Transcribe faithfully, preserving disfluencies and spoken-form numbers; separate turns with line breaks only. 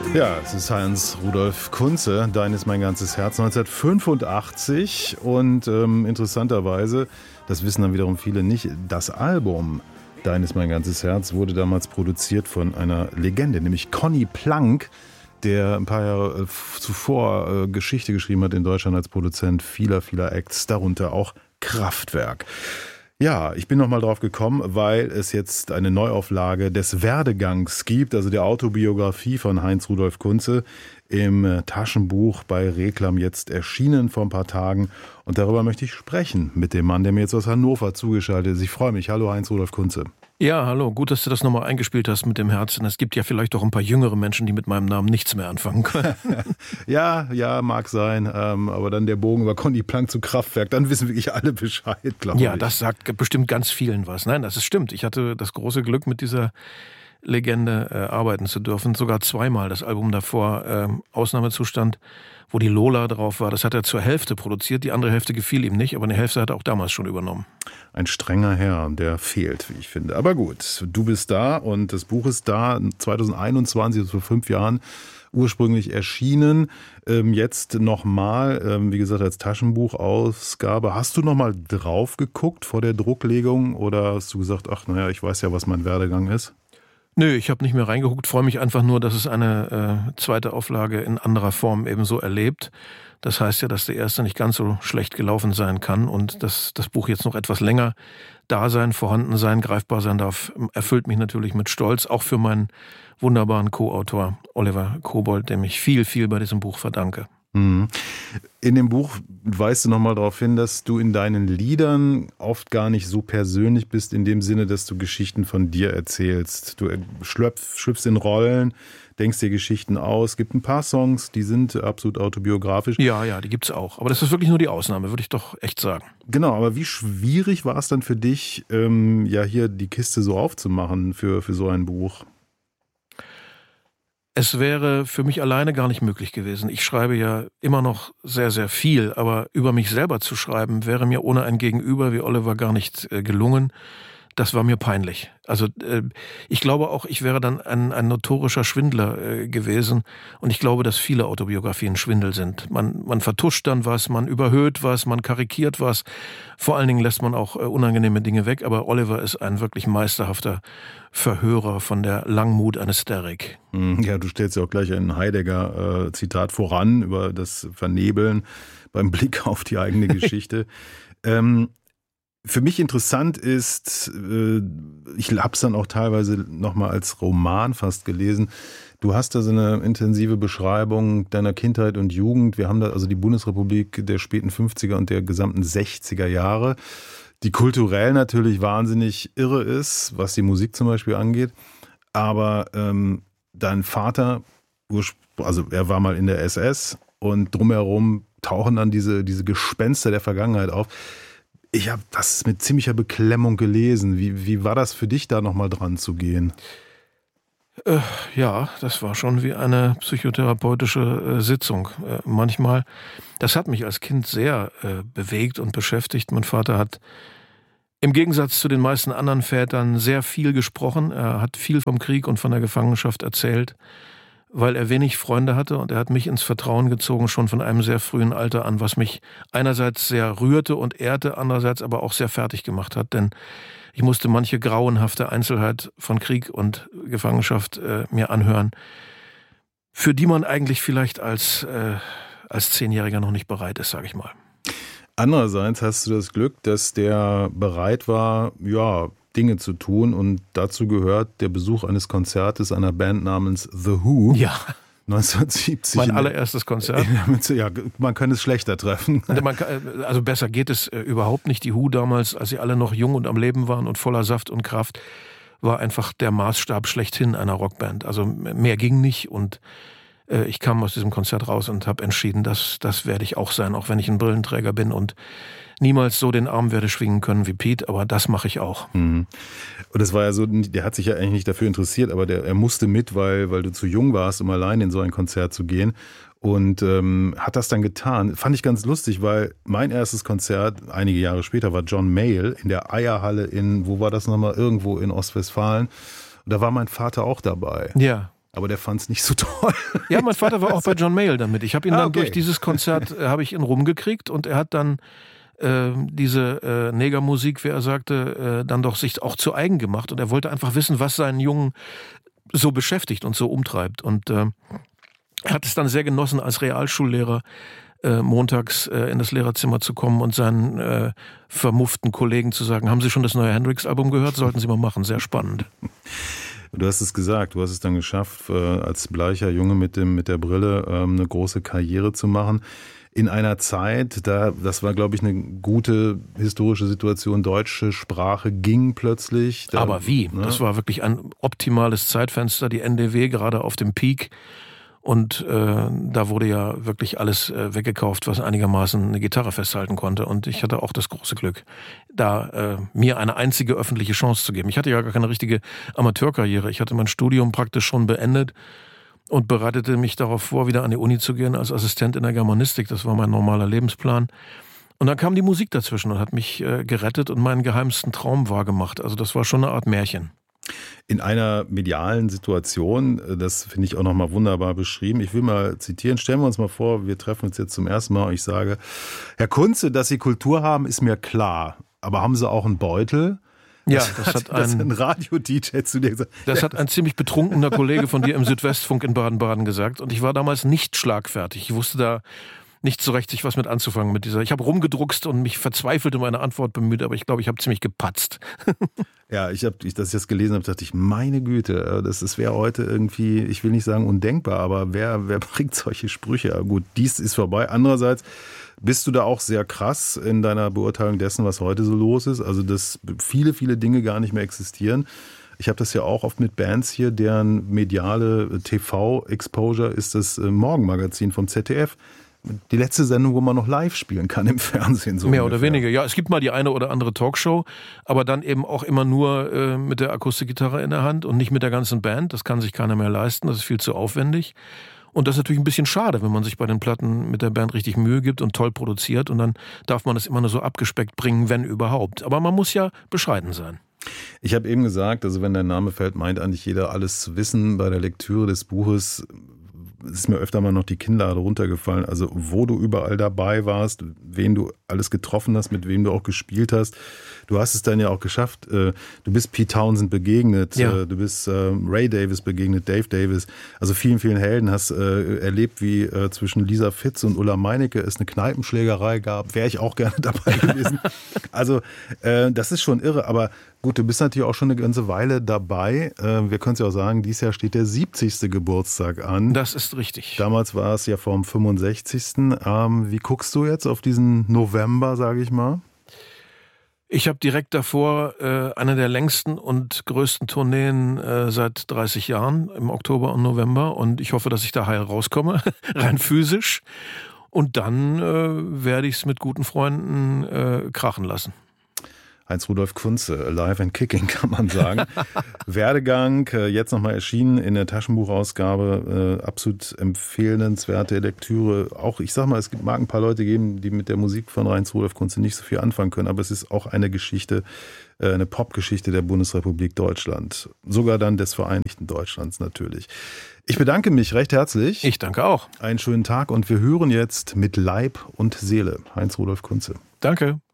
Ja, es ist Heinz Rudolf Kunze, Dein ist mein ganzes Herz, neunzehnhundertfünfundachtzig. Und ähm, interessanterweise, das wissen dann wiederum viele nicht, das Album Dein ist mein ganzes Herz wurde damals produziert von einer Legende, nämlich Conny Plank, der ein paar Jahre zuvor äh, Geschichte geschrieben hat in Deutschland als Produzent vieler, vieler Acts, darunter auch Kraftwerk. Ja, ich bin nochmal drauf gekommen, weil es jetzt eine Neuauflage des Werdegangs gibt, also der Autobiografie von Heinz Rudolf Kunze im Taschenbuch bei Reklam jetzt erschienen vor ein paar Tagen. Und darüber möchte ich sprechen mit dem Mann, der mir jetzt aus Hannover zugeschaltet ist. Ich freue mich. Hallo Heinz Rudolf Kunze.
Ja, hallo. Gut, dass du das nochmal eingespielt hast mit dem Herzen. Es gibt ja vielleicht auch ein paar jüngere Menschen, die mit meinem Namen nichts mehr anfangen können.
ja, ja, mag sein. Ähm, aber dann der Bogen über Conny Plank zu Kraftwerk, dann wissen wirklich alle Bescheid, glaube ich.
Ja, das sagt bestimmt ganz vielen was. Nein, das ist stimmt. Ich hatte das große Glück, mit dieser Legende äh, arbeiten zu dürfen. Sogar zweimal. Das Album davor, äh, Ausnahmezustand, wo die Lola drauf war, das hat er zur Hälfte produziert. Die andere Hälfte gefiel ihm nicht, aber eine Hälfte hat er auch damals schon übernommen.
Ein strenger Herr, der fehlt, wie ich finde. Aber gut, du bist da und das Buch ist da, zwanzig einundzwanzig, also vor fünf Jahren, ursprünglich erschienen. Ähm, jetzt nochmal, ähm, wie gesagt, als Taschenbuchausgabe. Hast du nochmal drauf geguckt vor der Drucklegung oder hast du gesagt, ach naja, ich weiß ja, was mein Werdegang ist?
Nö, ich habe nicht mehr reingeguckt, freue mich einfach nur, dass es eine äh, zweite Auflage in anderer Form ebenso erlebt. Das heißt ja, dass der erste nicht ganz so schlecht gelaufen sein kann und dass das Buch jetzt noch etwas länger da sein, vorhanden sein, greifbar sein darf, erfüllt mich natürlich mit Stolz, auch für meinen wunderbaren Co-Autor Oliver Kobold, dem ich viel, viel bei diesem Buch verdanke.
In dem Buch weist du nochmal darauf hin, dass du in deinen Liedern oft gar nicht so persönlich bist, in dem Sinne, dass du Geschichten von dir erzählst. Du schlüpf, schlüpfst in Rollen, denkst dir Geschichten aus. Es gibt ein paar Songs, die sind absolut autobiografisch.
Ja, ja, die gibt's auch. Aber das ist wirklich nur die Ausnahme, würde ich doch echt sagen.
Genau, aber wie schwierig war es dann für dich, ähm, ja hier die Kiste so aufzumachen für, für so ein Buch?
Es wäre für mich alleine gar nicht möglich gewesen. Ich schreibe ja immer noch sehr, sehr viel, aber über mich selber zu schreiben, wäre mir ohne ein Gegenüber wie Oliver gar nicht äh, gelungen. Das war mir peinlich. Also äh, ich glaube auch, ich wäre dann ein, ein notorischer Schwindler äh, gewesen. Und ich glaube, dass viele Autobiografien Schwindel sind. Man, man vertuscht dann was, man überhöht was, man karikiert was. Vor allen Dingen lässt man auch äh, unangenehme Dinge weg. Aber Oliver ist ein wirklich meisterhafter Verhörer von der Langmut eines Derrick.
Ja, du stellst ja auch gleich ein Heidegger-Zitat äh, voran über das Vernebeln beim Blick auf die eigene Geschichte. ähm, Für mich interessant ist, ich habe es dann auch teilweise nochmal als Roman fast gelesen, du hast da so eine intensive Beschreibung deiner Kindheit und Jugend. Wir haben da also die Bundesrepublik der späten fünfziger und der gesamten sechziger Jahre, die kulturell natürlich wahnsinnig irre ist, was die Musik zum Beispiel angeht. Aber ähm, dein Vater, also er war mal in der S S und drumherum tauchen dann diese, diese Gespenster der Vergangenheit auf. Ich habe das mit ziemlicher Beklemmung gelesen. Wie, wie war das für dich, da nochmal dran zu gehen?
Äh, ja, das war schon wie eine psychotherapeutische äh, Sitzung. Äh, manchmal, das hat mich als Kind sehr äh, bewegt und beschäftigt. Mein Vater hat im Gegensatz zu den meisten anderen Vätern sehr viel gesprochen. Er hat viel vom Krieg und von der Gefangenschaft erzählt, weil er wenig Freunde hatte und er hat mich ins Vertrauen gezogen, schon von einem sehr frühen Alter an, was mich einerseits sehr rührte und ehrte, andererseits aber auch sehr fertig gemacht hat, denn ich musste manche grauenhafte Einzelheit von Krieg und Gefangenschaft äh, mir anhören, für die man eigentlich vielleicht als, äh, als Zehnjähriger noch nicht bereit ist, sage ich mal.
Andererseits hast du das Glück, dass der bereit war, ja, Dinge zu tun und dazu gehört der Besuch eines Konzertes einer Band namens The Who.
Ja.
neunzehnhundertsiebzig.
Mein allererstes Konzert.
Ja, man kann es schlechter treffen.
Man kann, also besser geht es äh, überhaupt nicht. Die Who damals, als sie alle noch jung und am Leben waren und voller Saft und Kraft, war einfach der Maßstab schlechthin einer Rockband. Also mehr ging nicht und äh, ich kam aus diesem Konzert raus und habe entschieden, dass das werde ich auch sein, auch wenn ich ein Brillenträger bin und niemals so den Arm werde schwingen können wie Pete, aber das mache ich auch.
Mhm. Und das war ja so, der hat sich ja eigentlich nicht dafür interessiert, aber der, er musste mit, weil, weil du zu jung warst, um allein in so ein Konzert zu gehen. Und ähm, hat das dann getan. Fand ich ganz lustig, weil mein erstes Konzert, einige Jahre später, war John Mayall in der Eierhalle in, wo war das nochmal? Irgendwo in Ostwestfalen. Und da war mein Vater auch dabei.
Ja.
Aber der fand es nicht so toll.
Ja, mein Vater war auch bei John Mayall damit. Ich habe ihn
Ah,
dann
okay.
durch dieses Konzert, äh, habe ich ihn rumgekriegt und er hat dann äh, diese äh, Negermusik, wie er sagte, äh, dann doch sich auch zu eigen gemacht und er wollte einfach wissen, was seinen Jungen so beschäftigt und so umtreibt. Und äh, er hat es dann sehr genossen, als Realschullehrer äh, montags äh, in das Lehrerzimmer zu kommen und seinen äh, vermufften Kollegen zu sagen, haben Sie schon das neue Hendrix-Album gehört? Sollten Sie mal machen, sehr spannend.
Du hast es gesagt, du hast es dann geschafft, als bleicher Junge mit dem mit der Brille eine große Karriere zu machen. In einer Zeit, da das war, glaube ich, eine gute historische Situation, deutsche Sprache ging plötzlich. Da,
Aber wie?
Ne?
Das war wirklich ein optimales Zeitfenster, die N D W gerade auf dem Peak. Und äh, da wurde ja wirklich alles äh, weggekauft, was einigermaßen eine Gitarre festhalten konnte. Und ich hatte auch das große Glück, da äh, mir eine einzige öffentliche Chance zu geben. Ich hatte ja gar keine richtige Amateurkarriere. Ich hatte mein Studium praktisch schon beendet und bereitete mich darauf vor, wieder an die Uni zu gehen als Assistent in der Germanistik. Das war mein normaler Lebensplan. Und dann kam die Musik dazwischen und hat mich äh, gerettet und meinen geheimsten Traum wahrgemacht. Also das war schon eine Art Märchen.
In einer medialen Situation, das finde ich auch nochmal wunderbar beschrieben. Ich will mal zitieren, stellen wir uns mal vor, wir treffen uns jetzt zum ersten Mal und ich sage, Herr Kunze, dass Sie Kultur haben, ist mir klar. Aber haben Sie auch einen Beutel?
Ja,
das,
das
hat,
hat
das
ein,
ein Radio-D J zu dir gesagt.
Das hat ein ziemlich betrunkener Kollege von dir im Südwestfunk in Baden-Baden gesagt. Und ich war damals nicht schlagfertig. Ich wusste da nicht so recht, sich was mit anzufangen mit dieser. Ich habe rumgedruckst und mich verzweifelt um eine Antwort bemüht, aber ich glaube, ich habe ziemlich gepatzt.
Ja, ich habe, dass ich das gelesen habe, dachte ich, meine Güte, das, das wäre heute irgendwie, ich will nicht sagen undenkbar, aber wer, wer bringt solche Sprüche? Gut, dies ist vorbei. Andererseits bist du da auch sehr krass in deiner Beurteilung dessen, was heute so los ist. Also, dass viele, viele Dinge gar nicht mehr existieren. Ich habe das ja auch oft mit Bands hier, deren mediale T V-Exposure ist das Morgenmagazin vom Z D F. Die letzte Sendung, wo man noch live spielen kann im Fernsehen. So
Mehr
ungefähr.
Oder weniger. Ja, es gibt mal die eine oder andere Talkshow, aber dann eben auch immer nur äh, mit der Akustikgitarre in der Hand und nicht mit der ganzen Band. Das kann sich keiner mehr leisten, das ist viel zu aufwendig. Und das ist natürlich ein bisschen schade, wenn man sich bei den Platten mit der Band richtig Mühe gibt und toll produziert und dann darf man das immer nur so abgespeckt bringen, wenn überhaupt. Aber man muss ja bescheiden sein.
Ich habe eben gesagt, also wenn dein Name fällt, meint eigentlich jeder alles zu wissen. Bei der Lektüre des Buches ist mir öfter mal noch die Kinnlade runtergefallen. Also wo du überall dabei warst, wen du alles getroffen hast, mit wem du auch gespielt hast. Du hast es dann ja auch geschafft. Du bist Pete Townsend begegnet, ja. Du bist Ray Davies begegnet, Dave Davis. Also vielen, vielen Helden. Hast erlebt, wie zwischen Lisa Fitz und Ulla Meinecke es eine Kneipenschlägerei gab. Wäre ich auch gerne dabei gewesen. Also das ist schon irre. Aber gut, du bist natürlich auch schon eine ganze Weile dabei. Wir können es ja auch sagen, dieses Jahr steht der siebzigste Geburtstag an.
Das ist richtig.
Damals war es ja vom fünfundsechzigsten Wie guckst du jetzt auf diesen November, sage ich mal?
Ich habe direkt davor äh, eine der längsten und größten Tourneen äh, seit dreißig Jahren im Oktober und November und ich hoffe, dass ich da heil rauskomme, rein physisch. Und dann äh, werde ich es mit guten Freunden äh, krachen lassen.
Heinz-Rudolf Kunze, Alive and Kicking, kann man sagen. Werdegang, jetzt nochmal erschienen in der Taschenbuchausgabe, äh, absolut empfehlenswerte Lektüre. Auch, ich sag mal, es mag ein paar Leute geben, die mit der Musik von Heinz-Rudolf Kunze nicht so viel anfangen können, aber es ist auch eine Geschichte, äh, eine Popgeschichte der Bundesrepublik Deutschland. Sogar dann des Vereinigten Deutschlands natürlich. Ich bedanke mich recht herzlich.
Ich danke auch.
Einen schönen Tag und wir hören jetzt mit Leib und Seele Heinz-Rudolf Kunze.
Danke.